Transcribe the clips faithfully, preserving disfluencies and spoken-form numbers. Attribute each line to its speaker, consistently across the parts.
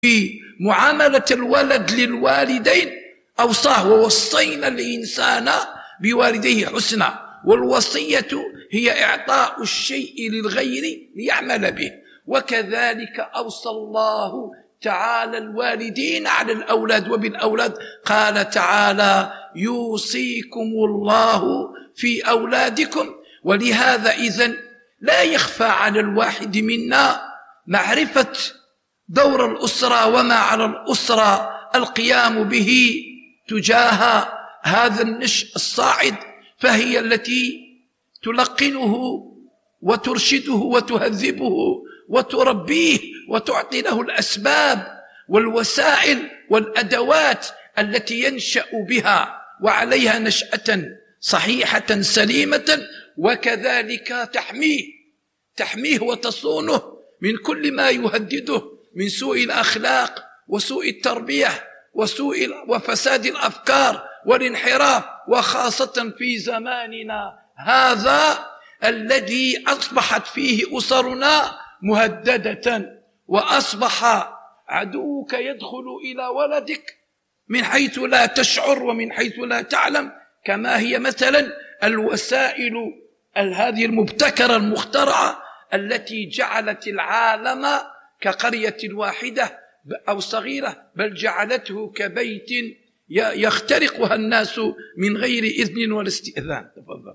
Speaker 1: في معاملة الولد للوالدين أوصاه: ووصينا الإنسان بوالديه حسنا. والوصية هي إعطاء الشيء للغير ليعمل به، وكذلك أوصى الله تعالى الوالدين على الأولاد وبالأولاد. قال تعالى: يوصيكم الله في أولادكم. ولهذا إذن لا يخفى على الواحد منا معرفة دور الأسرة وما على الأسرة القيام به تجاه هذا النشء الصاعد، فهي التي تلقنه وترشده وتهذبه وتربيه وتعطي له الأسباب والوسائل والأدوات التي ينشأ بها وعليها نشأة صحيحة سليمة، وكذلك تحميه تحميه وتصونه من كل ما يهدده من سوء الأخلاق وسوء التربية وسوء وفساد الأفكار والانحراف، وخاصة في زماننا هذا الذي أصبحت فيه أسرنا مهددة، وأصبح عدوك يدخل إلى ولدك من حيث لا تشعر ومن حيث لا تعلم، كما هي مثلا الوسائل هذه المبتكرة المخترعة التي جعلت العالم كقرية واحدة أو صغيرة، بل جعلته كبيت يخترقها الناس من غير إذن ولا استئذان. تفضل.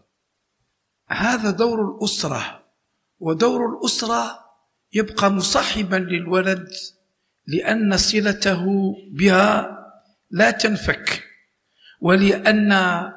Speaker 1: هذا دور الأسرة، ودور الأسرة يبقى مصاحبا للولد لأن صلته بها لا تنفك، ولأن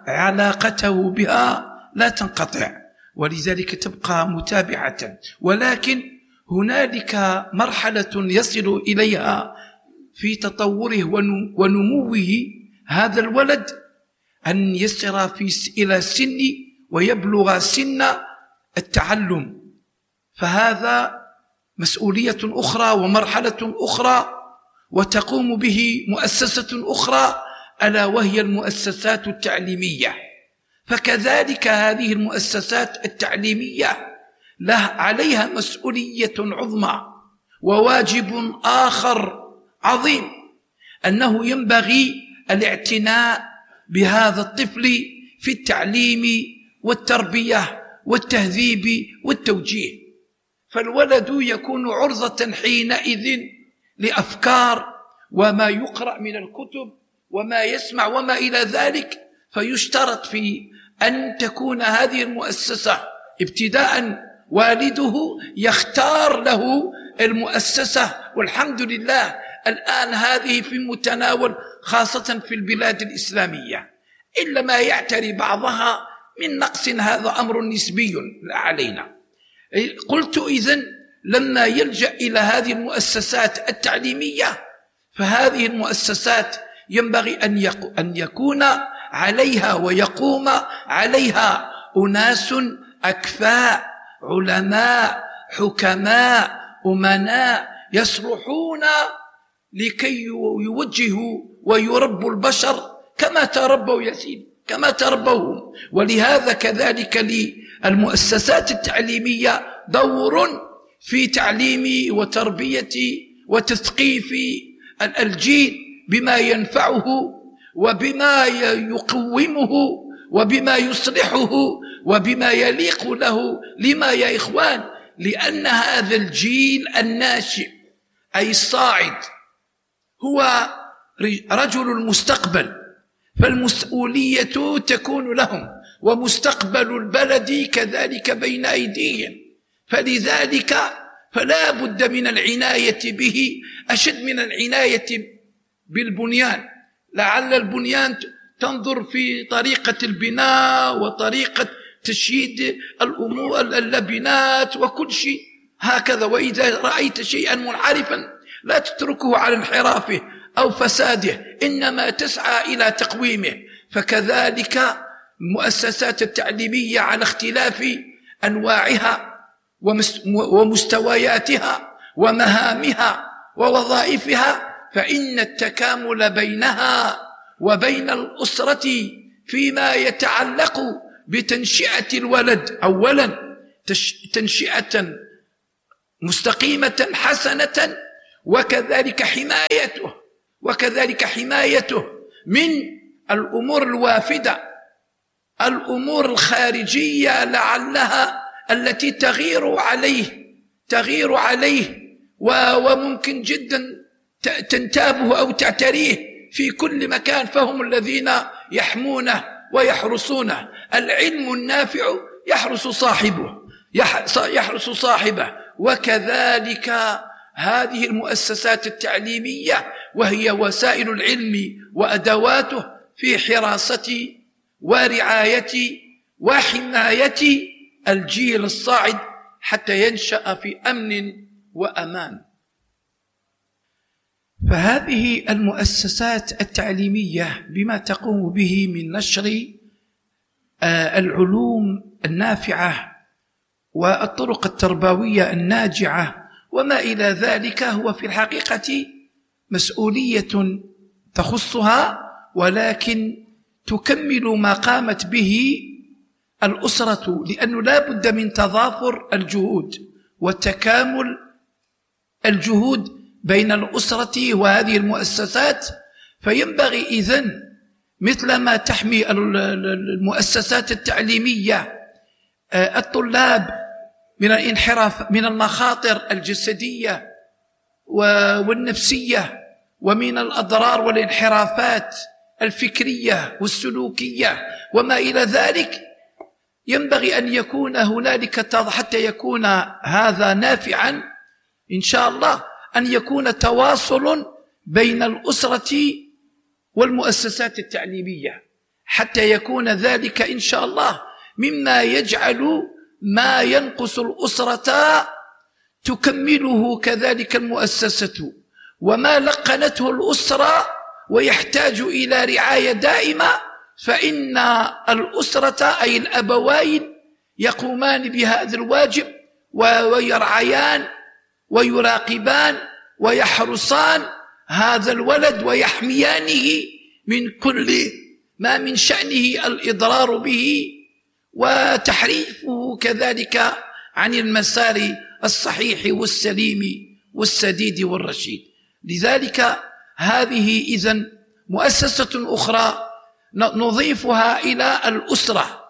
Speaker 1: علاقته بها لا تنقطع، ولذلك تبقى متابعة. ولكن هنالك مرحلة يصل إليها في تطوره ونموه هذا الولد، أن يسر في إلى سن ويبلغ سن التعلم، فهذا مسؤولية أخرى ومرحلة أخرى، وتقوم به مؤسسة أخرى ألا وهي المؤسسات التعليمية. فكذلك هذه المؤسسات التعليمية له عليها مسؤولية عظمى وواجب آخر عظيم، أنه ينبغي الاعتناء بهذا الطفل في التعليم والتربية والتهذيب والتوجيه، فالولد يكون عرضة حينئذ لأفكار وما يقرأ من الكتب وما يسمع وما إلى ذلك. فيشترط في أن تكون هذه المؤسسة ابتداء والده يختار له المؤسسة، والحمد لله الآن هذه في متناول خاصة في البلاد الإسلامية، إلا ما يعتري بعضها من نقص، هذا أمر نسبي لا علينا. قلت إذن لما يلجأ إلى هذه المؤسسات التعليمية، فهذه المؤسسات ينبغي أن يكون عليها ويقوم عليها أناس أكفاء، علماء، حكماء، أمناء، يصلحون لكي يوجهوا ويربوا البشر كما تربوا يا سيدي، كما تربوهم. ولهذا كذلك للمؤسسات التعليمية دور في تعليم وتربية وتثقيف الجيل بما ينفعه وبما يقومه وبما يصلحه وبما يليق له. لما يا إخوان؟ لأن هذا الجيل الناشئ أي الصاعد هو رجل المستقبل، فالمسؤولية تكون لهم، ومستقبل البلد كذلك بين أيديهم، فلذلك فلا بد من العناية به أشد من العناية بالبنيان. لعل البنيان تنظر في طريقة البناء وطريقة تشييد الأمور اللبنات وكل شيء هكذا، وإذا رأيت شيئا منحرفا لا تتركه على انحرافه أو فساده، إنما تسعى إلى تقويمه. فكذلك المؤسسات التعليمية على اختلاف أنواعها ومستوياتها ومهامها ووظائفها، فإن التكامل بينها وبين الأسرة فيما يتعلق بتنشئة الولد أولا تنشئة مستقيمة حسنة، وكذلك حمايته وكذلك حمايته من الأمور الوافدة، الأمور الخارجية لعلها التي تغير عليه تغير عليه وممكن جدا تنتابه أو تعتريه في كل مكان، فهم الذين يحمونه ويحرسونه. العلم النافع يحرس صاحبه يحرس صاحبه وكذلك هذه المؤسسات التعليمية وهي وسائل العلم وأدواته في حراسة ورعاية وحماية الجيل الصاعد حتى ينشأ في أمن وأمان. فهذه المؤسسات التعليمية بما تقوم به من نشر العلوم النافعة والطرق التربوية الناجعة وما إلى ذلك هو في الحقيقة مسؤولية تخصها، ولكن تكمل ما قامت به الأسرة، لأنه لا بد من تضافر الجهود وتكامل الجهود بين الأسرة وهذه المؤسسات. فينبغي إذن مثلما تحمي المؤسسات التعليمية الطلاب من الانحراف من المخاطر الجسدية والنفسية ومن الأضرار والانحرافات الفكرية والسلوكية وما إلى ذلك، ينبغي أن يكون هنالك حتى يكون هذا نافعا إن شاء الله أن يكون تواصل بين الأسرة والمؤسسات التعليمية، حتى يكون ذلك إن شاء الله مما يجعل ما ينقص الأسرة تكمله كذلك المؤسسة، وما لقنته الأسرة ويحتاج إلى رعاية دائمة فإن الأسرة أي الأبوين يقومان بهذا الواجب ويرعيان ويراقبان ويحرسان هذا الولد ويحميانه من كل ما من شأنه الإضرار به وتحريفه كذلك عن المسار الصحيح والسليم والسديد والرشيد. لذلك هذه إذن مؤسسة أخرى نضيفها إلى الأسرة.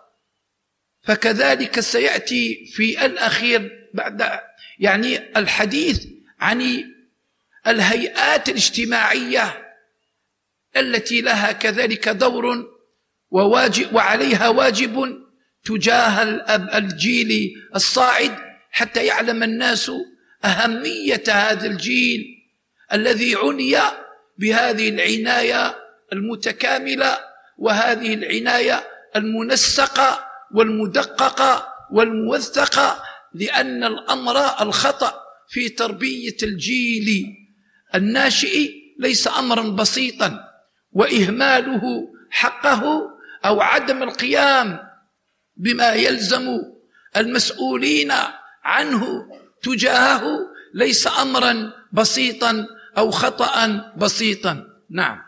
Speaker 1: فكذلك سيأتي في الأخير بعد يعني الحديث عن الهيئات الاجتماعية التي لها كذلك دور وواجب وعليها واجب تجاه الجيل الصاعد، حتى يعلم الناس أهمية هذا الجيل الذي عني بهذه العناية المتكاملة وهذه العناية المنسقة والمدققة والموثقة، لأن الأمر الخطأ في تربية الجيل الناشئ ليس أمرا بسيطا، وإهماله حقه أو عدم القيام بما يلزم المسؤولين عنه تجاهه ليس أمرا بسيطا أو خطأ بسيطا. نعم.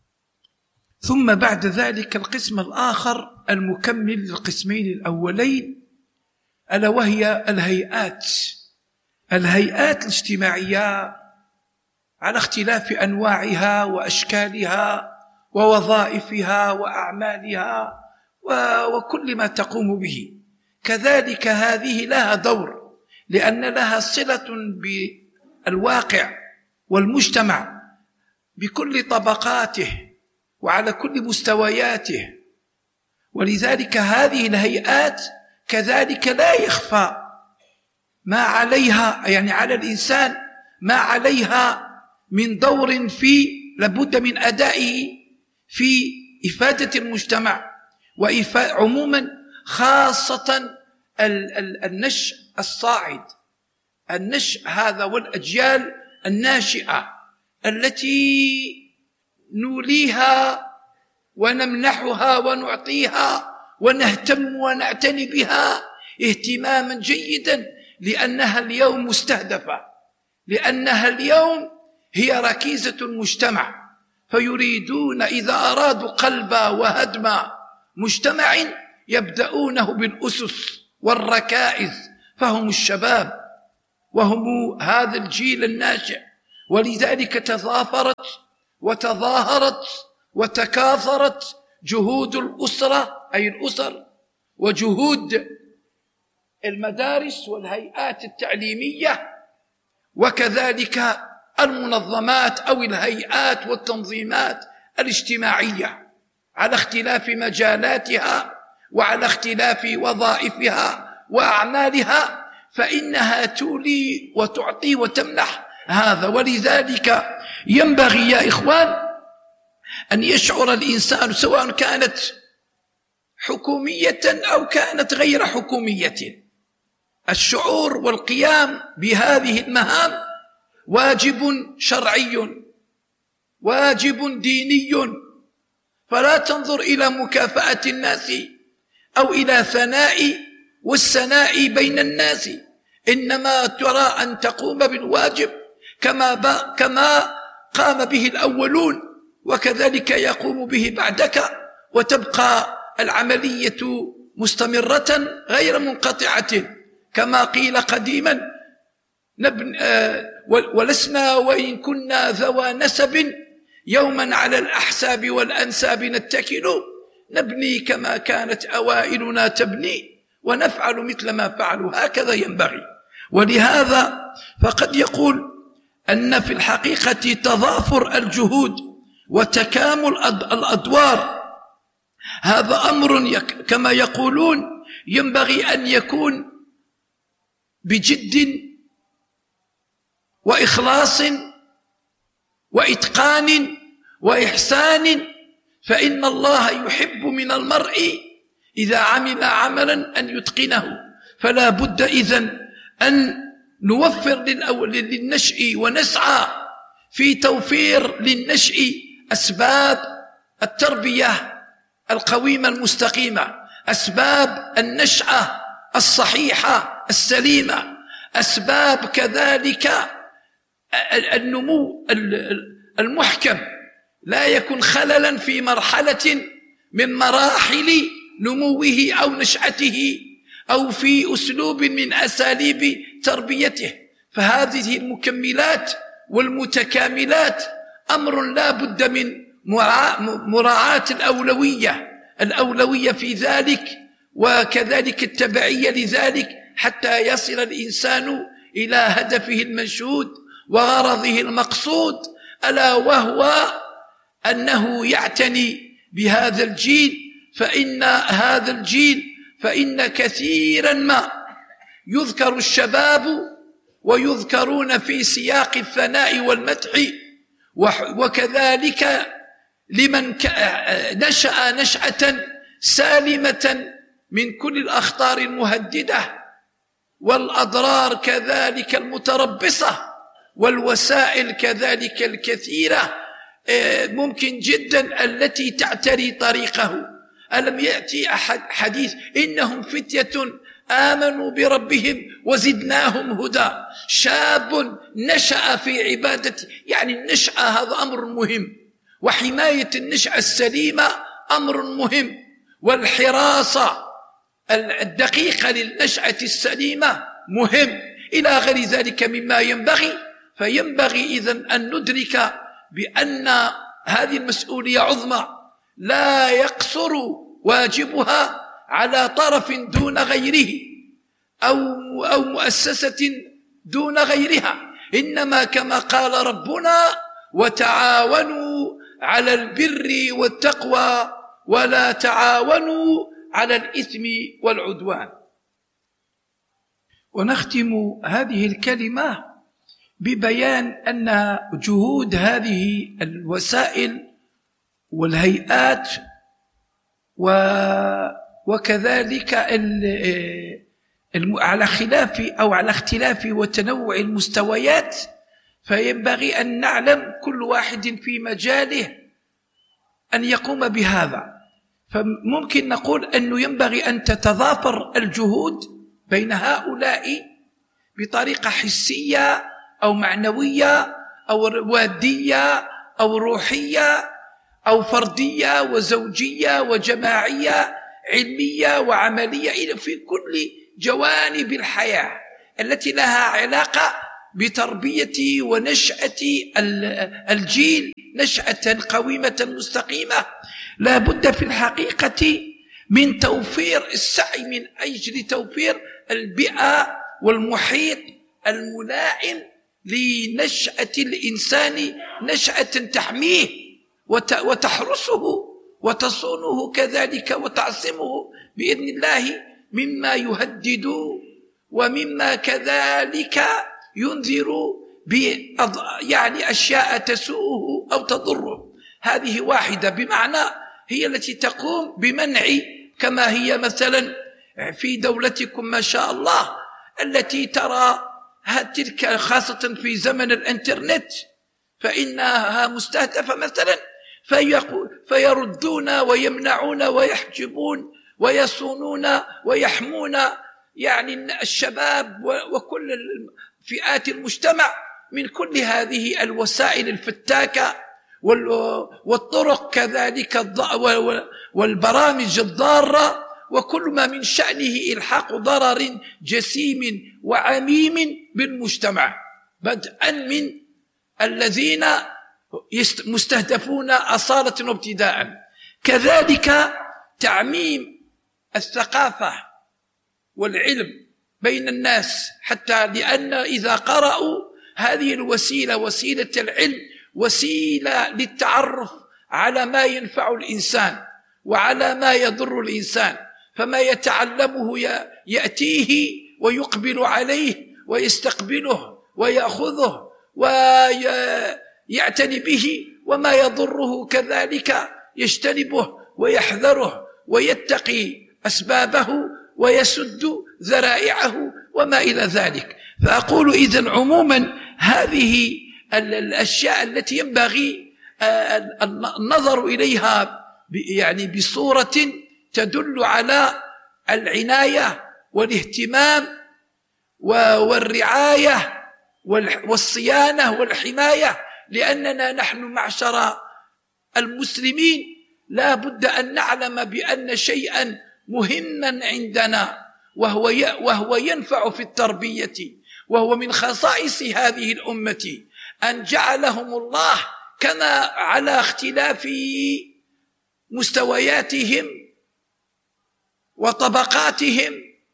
Speaker 1: ثم بعد ذلك القسم الآخر المكمل للقسمين الأولين ألا وهي الهيئات الهيئات الاجتماعية على اختلاف أنواعها وأشكالها ووظائفها وأعمالها وكل ما تقوم به. كذلك هذه لها دور، لأن لها صلة بالواقع والمجتمع بكل طبقاته وعلى كل مستوياته. ولذلك هذه الهيئات كذلك لا يخفى ما عليها، يعني على الإنسان ما عليها من دور في لابد من أدائه في إفادة المجتمع وعموما خاصة النشء الصاعد، النشء هذا والأجيال الناشئة التي نوليها ونمنحها ونعطيها ونهتم ونعتني بها اهتماما جيدا، لأنها اليوم مستهدفة، لأنها اليوم هي ركيزة المجتمع. فيريدون إذا أرادوا قلب وهدم مجتمع يبدأونه بالأسس والركائز، فهم الشباب وهم هذا الجيل الناشئ ولذلك تضافرت وتظاهرت وتكاثرت جهود الأسرة أي الأسر، وجهود المدارس والهيئات التعليمية، وكذلك المنظمات أو الهيئات والتنظيمات الاجتماعية على اختلاف مجالاتها وعلى اختلاف وظائفها وأعمالها، فإنها تولي وتعطي وتمنح هذا. ولذلك ينبغي يا إخوان أن يشعر الإنسان سواء كانت حكومية أو كانت غير حكومية، الشعور والقيام بهذه المهام واجب شرعي، واجب ديني، فلا تنظر إلى مكافأة الناس أو إلى ثناء والسناء بين الناس، إنما ترى أن تقوم بالواجب كما كما قام به الأولون وكذلك يقوم به بعدك، وتبقى العملية مستمرة غير منقطعة كما قيل قديما: نبن آه ولسنا وإن كنا ذوى نسب يوما على الأحساب والأنساب نتكل، نبني كما كانت أوائلنا تبني ونفعل مثل ما فعلوا، هكذا ينبغي. ولهذا فقد يقول أن في الحقيقة تضافر الجهود وتكامل الأدوار هذا أمر كما يقولون ينبغي أن يكون بجد وإخلاص وإتقان وإحسان، فإن الله يحب من المرء إذا عمل عملا أن يتقنه، فلا بد إذن أن نوفر للنشء ونسعى في توفير للنشء أسباب التربية القويمة المستقيمة، أسباب النشأة الصحيحة السليمة، أسباب كذلك النمو المحكم، لا يكون خللا في مرحلة من مراحل نموه أو نشأته أو في أسلوب من أساليب تربيته. فهذه المكملات والمتكاملات أمر لا بد من مراعاة الأولوية الأولوية في ذلك، وكذلك التبعية لذلك، حتى يصل الإنسان إلى هدفه المنشود وغرضه المقصود، ألا وهو أنه يعتني بهذا الجيل. فإن هذا الجيل فإن كثيرا ما يذكر الشباب ويذكرون في سياق الثناء والمدح، وكذلك لمن نشأ نشأة سالمة من كل الأخطار المهددة والأضرار كذلك المتربصة والوسائل كذلك الكثيرة ممكن جدا التي تعتري طريقه. ألم يأتي أحد حديث إنهم فتية آمنوا بربهم وزدناهم هدى؟ شاب نشأ في عبادة، يعني النشأة هذا أمر مهم، وحماية النشأة السليمة أمر مهم، والحراسة الدقيقة للنشأة السليمة مهم، إلى غير ذلك مما ينبغي. فينبغي إذن أن ندرك بأن هذه المسؤولية عظمى لا يقصر واجبها على طرف دون غيره أو, أو مؤسسة دون غيرها، إنما كما قال ربنا: وتعاونوا على البر والتقوى ولا تعاونوا على الإثم والعدوان. ونختم هذه الكلمة ببيان أن جهود هذه الوسائل والهيئات وكذلك على خلاف أو على اختلاف وتنوع المستويات، فينبغي أن نعلم كل واحد في مجاله أن يقوم بهذا. فممكن نقول أنه ينبغي أن تتضافر الجهود بين هؤلاء بطريقة حسية أو معنوية أو وادية أو روحية أو فردية وزوجية وجماعية، علمية وعملية، في كل جوانب الحياة التي لها علاقة بتربية ونشأة الجيل نشأة قويمة مستقيمة، لا بد في الحقيقة من توفير السعي من أجل توفير البيئة والمحيط الملائم لنشأة الإنسان، نشأة تحميه وتحرسه وتصونه كذلك وتعصمه بإذن الله مما يهدد ومما كذلك ينذر يعني أشياء تسوءه أو تضره. هذه واحدة، بمعنى هي التي تقوم بمنع، كما هي مثلا في دولتكم ما شاء الله التي ترى تلك خاصة في زمن الانترنت فإنها مستهدفة مثلا، فيردون ويمنعون ويحجبون ويصونون ويحمون يعني الشباب وكل فئات المجتمع من كل هذه الوسائل الفتاكة والطرق كذلك والبرامج الضارة وكل ما من شأنه إلحاق ضرر جسيم وعميم بالمجتمع، بدءا من الذين مستهدفون أصالة وابتداء. كذلك تعميم الثقافة والعلم بين الناس، حتى لأن إذا قرأوا هذه الوسيلة وسيلة العلم وسيلة للتعرف على ما ينفع الإنسان وعلى ما يضر الإنسان، فما يتعلمه يأتيه ويقبل عليه ويستقبله ويأخذه ويعتني به، وما يضره كذلك يجتنبه ويحذره ويتقي أسبابه ويسد ذرائعه وما إلى ذلك. فأقول إذن عموما هذه الأشياء التي ينبغي النظر إليها يعني بصورة تدل على العناية والاهتمام والرعاية والصيانة والحماية، لأننا نحن معشر المسلمين لا بد أن نعلم بأن شيئا مهما عندنا وهو وهو ينفع في التربية، وهو من خصائص هذه الأمة أن جعلهم الله كما على اختلاف مستوياتهم وطبقاتهم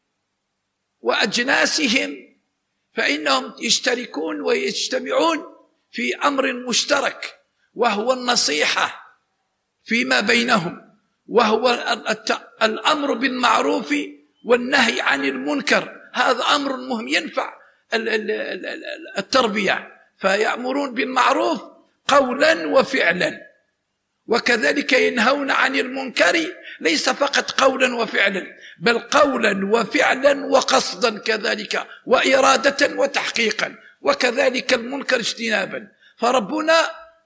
Speaker 1: وأجناسهم، فإنهم يشتركون ويجتمعون في أمر مشترك وهو النصيحة فيما بينهم، وهو الأمر بالمعروف والنهي عن المنكر. هذا أمر مهم ينفع التربية، فيأمرون بالمعروف قولا وفعلا، وكذلك ينهون عن المنكر ليس فقط قولا وفعلا بل قولا وفعلا وقصدا كذلك وإرادة وتحقيقا، وكذلك المنكر اجتنابا. فربنا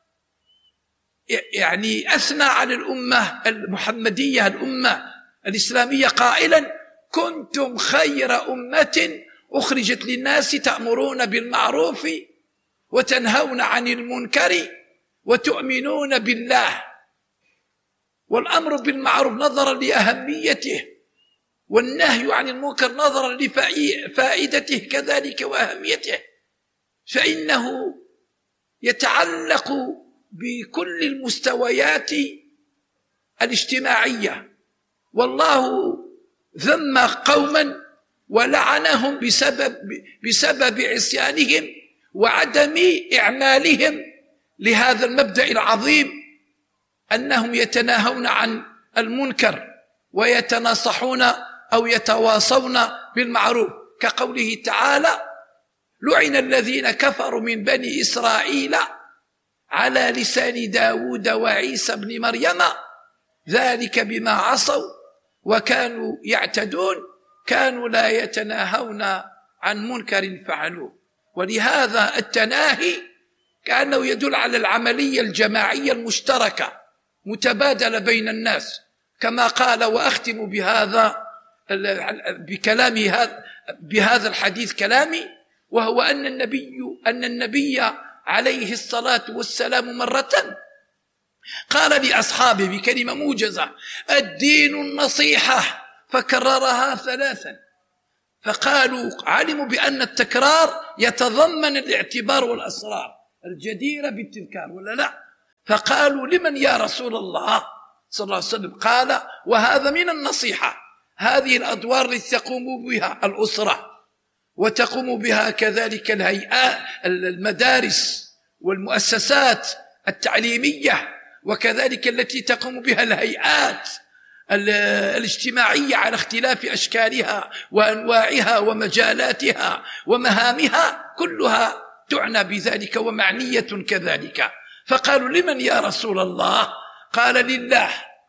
Speaker 1: يعني أثنى على الأمة المحمدية الأمة الإسلامية قائلا: كنتم خير أمة أخرجت للناس تأمرون بالمعروف وتنهون عن المنكر وتؤمنون بالله. والأمر بالمعروف نظرا لأهميته، والنهي عن المنكر نظرا لفائدته كذلك وأهميته، فإنه يتعلق بكل المستويات الاجتماعية. والله ذم قوما ولعنهم بسبب بسبب عصيانهم وعدم إعمالهم لهذا المبدأ العظيم، أنهم يتناهون عن المنكر ويتناصحون أو يتواصون بالمعروف، كقوله تعالى: لعن الذين كفروا من بني إسرائيل على لسان داود وعيسى بن مريم ذلك بما عصوا وكانوا يعتدون كانوا لا يتناهون عن منكر فعلوه. ولهذا التناهي كأنه يدل على العملية الجماعية المشتركة متبادلة بين الناس، كما قال، وأختم بهذا بكلامي هذا بهذا الحديث كلامي، وهو أن النبي أن النبي عليه الصلاة والسلام مرة قال لأصحابه بكلمة موجزة: الدين النصيحة، فكررها ثلاثا، فقالوا علموا بأن التكرار يتضمن الاعتبار والأسرار الجديرة بالتذكار ولا لا؟ فقالوا لمن يا رسول الله صلى الله عليه وسلم؟ قال وهذا من النصيحة، هذه الأدوار التي تقوم بها الأسرة وتقوم بها كذلك الهيئات المدارس والمؤسسات التعليمية، وكذلك التي تقوم بها الهيئات الاجتماعية على اختلاف أشكالها وأنواعها ومجالاتها ومهامها، كلها تعنى بذلك ومعنية كذلك. فقالوا لمن يا رسول الله؟ قال لله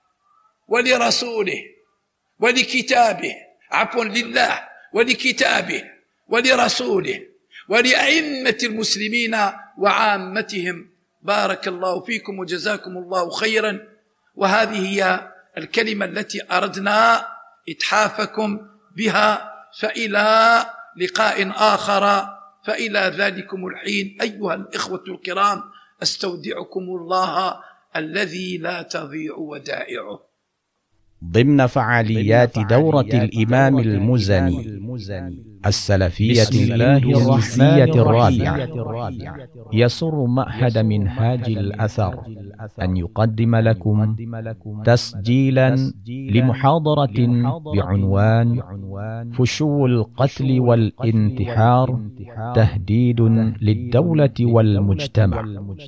Speaker 1: ولرسوله ولكتابه، عفوا لله ولكتابه ولرسوله ولأئمة المسلمين وعامتهم. بارك الله فيكم وجزاكم الله خيرا. وهذه هي الكلمة التي أردنا إتحافكم بها، فإلى لقاء آخر، فإلى ذلكم الحين أيها الإخوة الكرام أستودعكم الله الذي لا تضيع ودائعه.
Speaker 2: ضمن فعاليات دورة الإمام المزني السلفية الإندونيسية الرابعة، يسر معهد منهاج الأثر أن يقدم لكم تسجيلا لمحاضرة بعنوان فشو القتل والانتحار تهديد للدولة والمجتمع،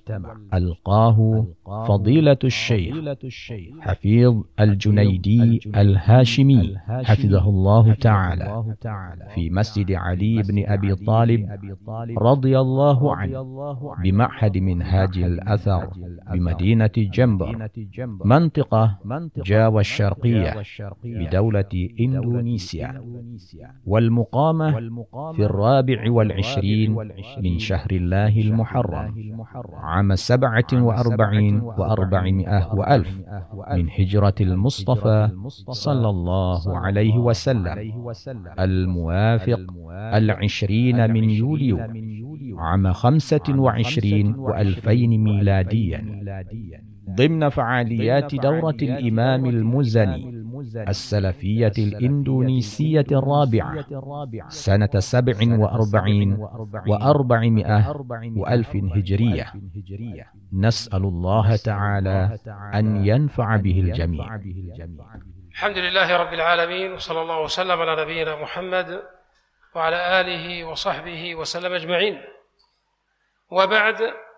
Speaker 2: ألقاه فضيلة الشيخ حفيظ الجنيدي الهاشمي حفظه الله تعالى في مسجد علي بن أبي طالب رضي الله عنه بمعهد منهاج الأثر بمدينة جمبر منطقة جاوا الشرقية بدولة إندونيسيا، والمقامة في الرابع والعشرين من شهر الله المحرم عام سبعة وأربعين وأربعمائة وألف من هجرة المصطفى صلى الله عليه وسلم، الموافق العشرين من يوليو عام خمسة وعشرين وألفين ميلاديا، ضمن فعاليات دورة الإمام المزني السلفية الإندونيسية الرابعة سنة سبع وأربعين وأربعمائة وألف هجرية. نسأل الله تعالى أن ينفع به الجميع.
Speaker 3: الحمد لله رب العالمين، وصلى الله وسلم على نبينا محمد وعلى آله وصحبه وسلم أجمعين، وبعد.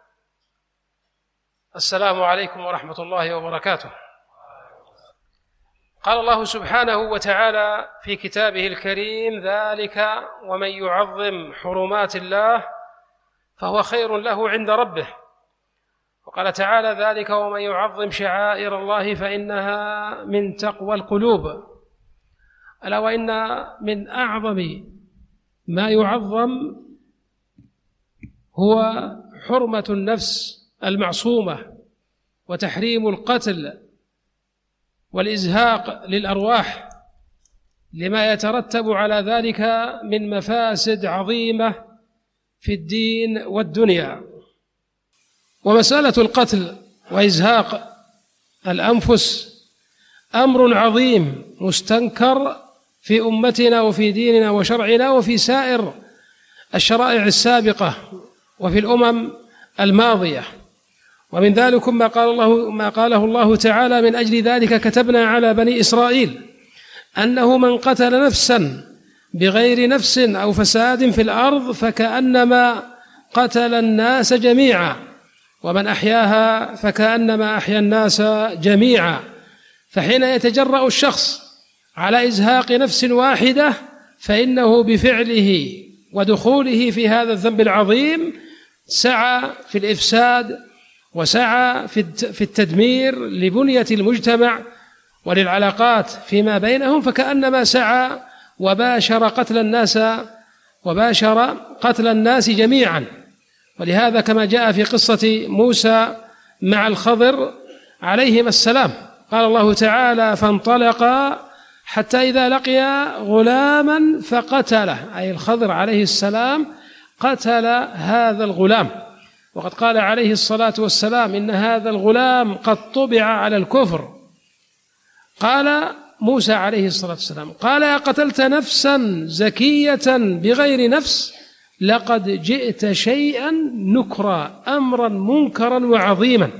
Speaker 3: السلام عليكم ورحمة الله وبركاته. قال الله سبحانه وتعالى في كتابه الكريم: ذلك ومن يعظم حرمات الله فهو خير له عند ربه. وقال تعالى: ذلك ومن يعظم شعائر الله فإنها من تقوى القلوب. ألا وإن من أعظم ما يعظم هو حرمة النفس المعصومة، وتحريم القتل والإزهاق للأرواح، لما يترتب على ذلك من مفاسد عظيمة في الدين والدنيا. ومسألة القتل وإزهاق الأنفس أمر عظيم مستنكر في أمتنا وفي ديننا وشرعنا وفي سائر الشرائع السابقة وفي الأمم الماضية. ومن ذلك ما قال الله ما قاله الله تعالى: من أجل ذلك كتبنا على بني إسرائيل أنه من قتل نفسا بغير نفس أو فساد في الأرض فكأنما قتل الناس جميعا، ومن أحياها فكأنما أحيا الناس جميعا. فحين يتجرأ الشخص على إزهاق نفس واحدة فإنه بفعله ودخوله في هذا الذنب العظيم سعى في الإفساد وسعى في التدمير لبنية المجتمع وللعلاقات فيما بينهم، فكأنما سعى وباشر قتل الناس وباشر قتل الناس جميعا. ولهذا كما جاء في قصة موسى مع الخضر عليهما السلام قال الله تعالى: فانطلقا حتى إذا لقيا غلاما فقتله، أي الخضر عليه السلام قتل هذا الغلام. وقد قال عليه الصلاة والسلام: إن هذا الغلام قد طبع على الكفر. قال موسى عليه الصلاة والسلام قال: أقتلت نفسا زكية بغير نفس لقد جئت شيئا نكرا، أمرا منكرا وعظيما.